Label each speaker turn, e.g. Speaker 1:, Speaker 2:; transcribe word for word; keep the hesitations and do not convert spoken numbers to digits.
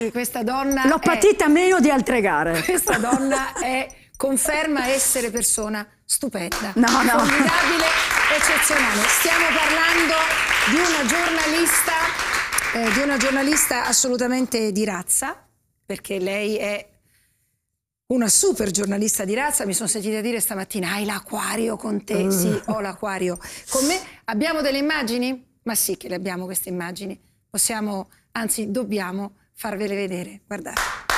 Speaker 1: Questa donna
Speaker 2: l'ho patita
Speaker 1: è,
Speaker 2: meno di altre gare.
Speaker 1: Questa donna è, conferma essere persona stupenda,
Speaker 2: no, no.
Speaker 1: formidabile, eccezionale. Stiamo parlando di una giornalista, eh, di una giornalista assolutamente di razza, perché lei è una super giornalista di razza. Mi sono sentita dire stamattina: hai l'acquario con te? Uh. Sì, ho l'acquario con me. Abbiamo delle immagini? Ma sì che le abbiamo queste immagini. Possiamo, anzi dobbiamo farvele vedere. Guardate.